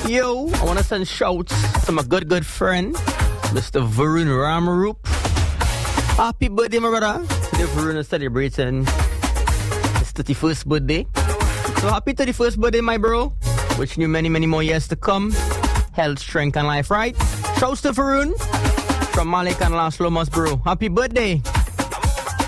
Yo, I want to send shouts to my good friend, Mr. Varun Ramarup. Happy birthday, my brother. Today Varun is celebrating his 31st birthday. So happy 31st birthday, my bro. Wishing you many more years to come. Health, strength, and life, right? Shouts to Varun from Malik and Las Lomas, bro. Happy birthday.